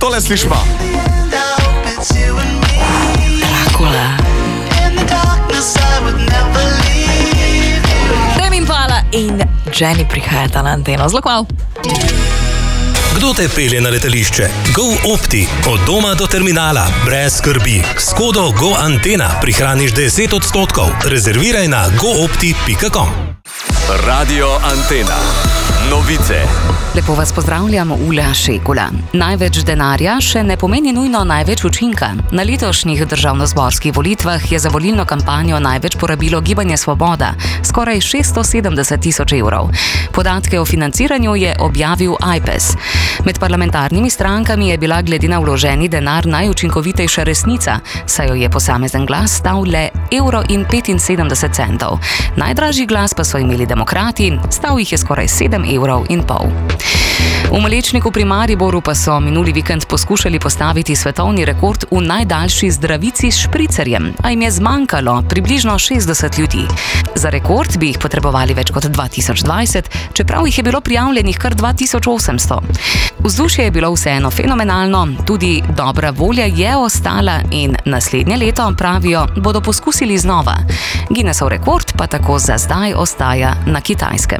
tole slišimo. Dracula. Tame Impala in Jenny prihajata na anteno. Zelo kmalu. Kdo te pelje na letališče? GoOpti. Od doma do terminala. Brez skrbi. S kodo GoAntena prihraniš 10%. Rezerviraj na goopti.com. Radio Antena. Novice. Lepo vas pozdravljam, Ula Šekula. Največ denarja še ne pomeni nujno največ učinka. Na letošnjih državnozborskih volitvah je za volilno kampanjo največ porabilo Gibanje Svoboda, skoraj 670 tisoč evrov. Podatke o financiranju je objavil Ajpes. Med parlamentarnimi strankami je bila glede na vloženi denar najučinkovitejša Resnica, saj jo je posamezen glas stal le €1,75. Najdražji glas pa so imeli Demokrati, stal jih je skoraj 7,5 evrov. V Malečniku pri Mariboru pa so minuli vikend poskušali postaviti svetovni rekord v najdaljši zdravici s špricerjem, a jim je zmanjkalo približno 60 ljudi. Za rekord bi jih potrebovali več kot 2020, čeprav jih je bilo prijavljenih kar 2800. Vzdušje je bilo vseeno fenomenalno, tudi dobra volja je ostala in naslednje leto, pravijo, bodo poskusili znova. Guinnessov rekord pa tako za zdaj ostaja na Kitajskem.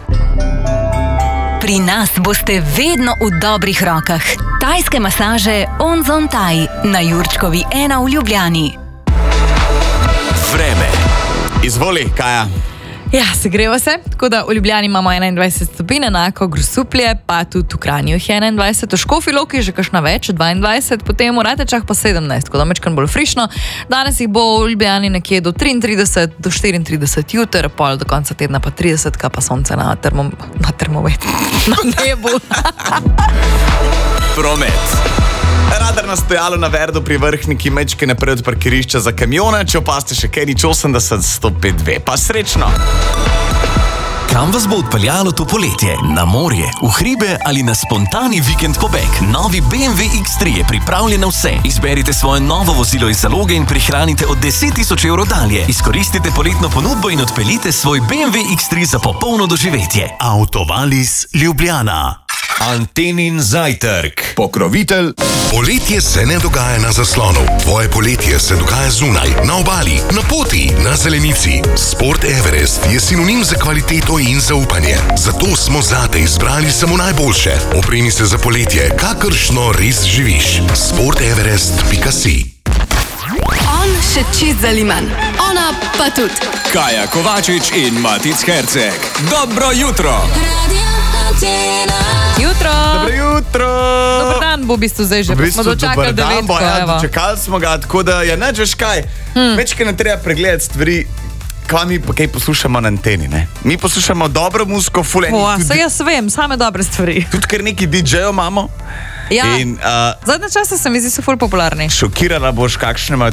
Pri nas boste vedno v dobrih rokah. Tajske masaže Onzon Thai na Jurčkovi 1 v Ljubljani. Vreme. Izvoli, Kaja. Ja, segreva se, tako da v Ljubljani imamo 21 stopinj, enako Grosuplje, pa tudi v Kranju jih je 21, v Škofji Loki že kakšna več, 22, potem v Ratečah pa 17, tako da mečkan bolj frišno. Danes jih bo v Ljubljani nekje do 33, do 34 jutr, pol do konca tedna pa 30, pa sonce na termometru, na nebu. Promet. Radar na stojalu na Verdu pri Vrhniki, mečke naprej od parkirišča za kamione, če opaste še kaj nič 80 105.2. Pa srečno! Kam vas bo odpeljalo to poletje? Na morje, v hribe ali na spontani vikend pobeg? Novi BMW X3 je pripravljen na vse. Izberite svoje novo vozilo iz zaloge in prihranite od 10 tisoč evrov dalje. Izkoristite poletno ponudbo in odpeljite svoj BMW X3 za popolno doživetje. Autovalis Ljubljana. Antenin zajtrk. Pokrovitelj. Poletje se ne dogaja na zaslonu. Tvoje poletje se dogaja zunaj, na obali, na poti, na zelenici. Sport Everest je sinonim za kvaliteto in zaupanje. Zato smo zate izbrali samo najboljše. Opremi se za poletje, kakršno res živiš. sporteverest.si. On še čist zaliman, ona pa tudi. Kaja Kovačič in Matic Herceg. Dobro jutro. Jutro! Dobro jutro! Dobar dan, bo v bistvu zdaj že, smo dočakali 9. Dočakali smo ga, tako da je neč veš kaj. Večkaj ne treba pregledati stvari, kva mi pa kaj poslušamo na anteni, ne? Mi poslušamo dobro muziko, fuleni. Saj jaz vem, same dobre stvari. Tudi ker neki DJ-jo imamo. Ja, In, zadnje čase se mi zdi so ful popularni. šokirala boš, kakšne imajo